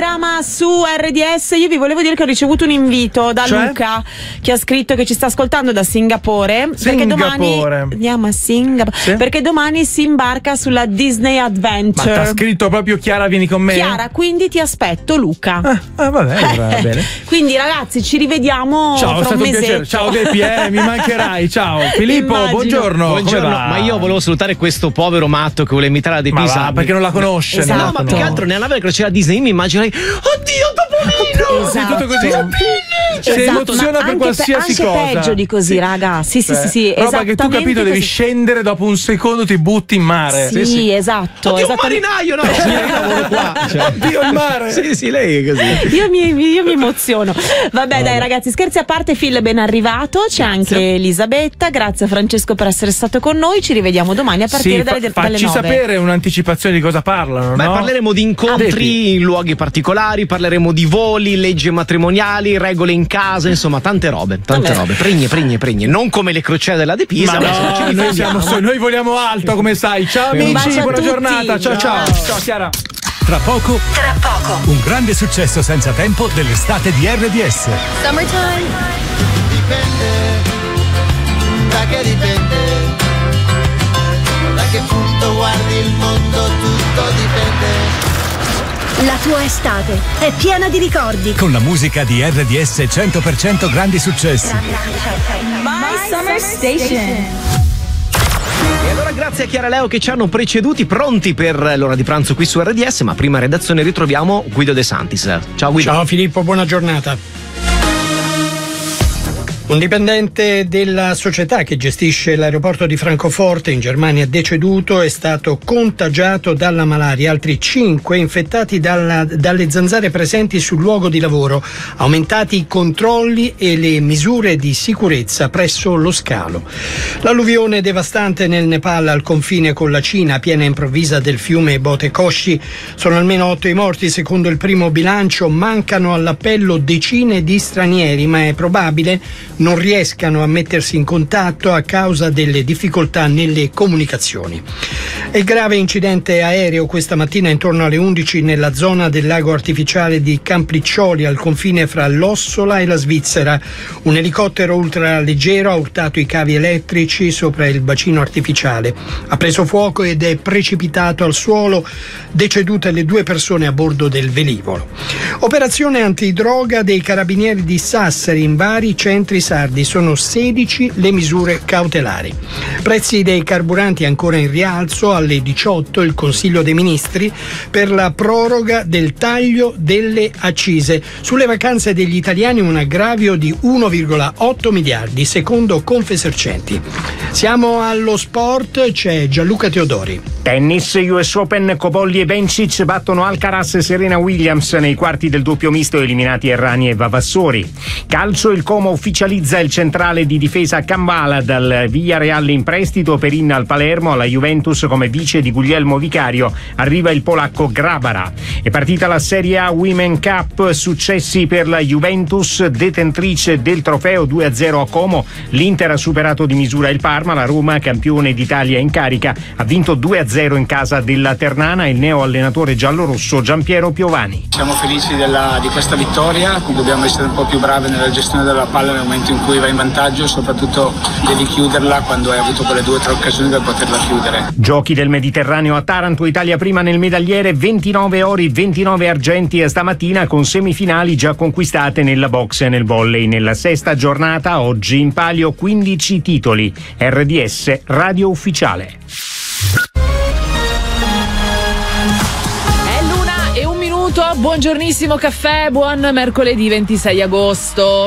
programma su RDS. Io vi volevo dire che ho ricevuto un invito da Luca, che ha scritto che ci sta ascoltando da Singapore. Perché domani andiamo a Singapore. Perché domani si imbarca sulla Disney Adventure. Ma t'ha scritto proprio Chiara, vieni con me? Chiara, quindi ti aspetto, Luca. Va bene. Quindi ragazzi, ci rivediamo tra un mesetto. Ciao Depi, mi mancherai. Ciao Filippo, buongiorno. Ma io volevo salutare questo povero matto che vuole imitare la Depisa. Perché non la conosce. Esatto. No, ma più che altro nella nave crociera Disney mi immagino oddio Topolino. Sei tutto così. Si emoziona per qualsiasi anche cosa. Peggio di così, raga. Sì. Roba che tu, capito, devi scendere, dopo un secondo ti butti in mare. Sì, esatto. Oddio, un marinaio, no? Io lavoro qua. Oddio, il mare. Sì, lei è così. Io mi emoziono. Vabbè, dai ragazzi, scherzi a parte, Phil ben arrivato. C'è anche Elisabetta. Grazie a Francesco per essere stato con noi. Ci rivediamo domani a partire dalle 9. Facci sapere un'anticipazione di cosa parlano. Beh, parleremo di incontri in luoghi particolari, parleremo di voli, leggi matrimoniali, regole in casa, insomma tante robe. Pregne. Non come le crociere della Depisa, ma noi voliamo alto, come sai. Ciao amici, buona giornata. Ciao Chiara. Tra poco un grande successo senza tempo dell'estate di RDS. Summertime. Dipende, da che dipende, da che punto guardi il mondo, tutto dipende. La tua estate è piena di ricordi. Con la musica di RDS 100% grandi successi. My Summer Station. E allora grazie a Chiara e Leo che ci hanno preceduti, pronti per l'ora di pranzo qui su RDS, ma prima redazione ritroviamo Guido De Santis. Ciao Guido. Ciao Filippo, buona giornata. Un dipendente della società che gestisce l'aeroporto di Francoforte in Germania è deceduto, è stato contagiato dalla malaria, altri 5 infettati dalle zanzare presenti sul luogo di lavoro, aumentati i controlli e le misure di sicurezza presso lo scalo. L'alluvione devastante nel Nepal al confine con la Cina, piena improvvisa del fiume Botekoshi, sono almeno 8 i morti secondo il primo bilancio, mancano all'appello decine di stranieri, ma è probabile non riescano a mettersi in contatto a causa delle difficoltà nelle comunicazioni. Il grave incidente aereo questa mattina intorno alle 11 nella zona del lago artificiale di Campliccioli al confine fra l'Ossola e la Svizzera. Un elicottero ultraleggero ha urtato i cavi elettrici sopra il bacino artificiale. Ha preso fuoco ed è precipitato al suolo, decedute le 2 persone a bordo del velivolo. Operazione antidroga dei carabinieri di Sassari in vari centri sardi, sono 16 le misure cautelari. Prezzi dei carburanti ancora in rialzo, alle 18 il Consiglio dei Ministri per la proroga del taglio delle accise. Sulle vacanze degli italiani un aggravio di 1,8 miliardi secondo Confesercenti. Siamo allo sport, c'è Gianluca Teodori. Tennis, US Open, Cobolli e Bencic battono Alcaraz e Serena Williams nei quarti del doppio misto, eliminati Errani e Vavassori. Calcio, il Como ufficializza il centrale di difesa Kambala dal Villarreal in prestito, Perin al Palermo, alla Juventus come vice di Guglielmo Vicario arriva il polacco Grabara. È partita la Serie A Women Cup, successi per la Juventus, detentrice del trofeo 2-0 a Como, l'Inter ha superato di misura il Parma, la Roma, campione d'Italia in carica, ha vinto 2-0 in casa della Ternana, il neo allenatore giallorosso Giampiero Piovani. Siamo felici di questa vittoria, dobbiamo essere un po' più bravi nella gestione della palla nel momento in cui vai in vantaggio, soprattutto devi chiuderla quando hai avuto quelle 2 o 3 occasioni per poterla chiudere. Giochi del Mediterraneo a Taranto, Italia prima nel medagliere, 29 ori, 29 argenti stamattina, con semifinali già conquistate nella box e nel volley. Nella 6ª giornata, oggi in palio 15 titoli. RDS, radio ufficiale. È l'1:01, buongiornissimo caffè, buon mercoledì 26 agosto.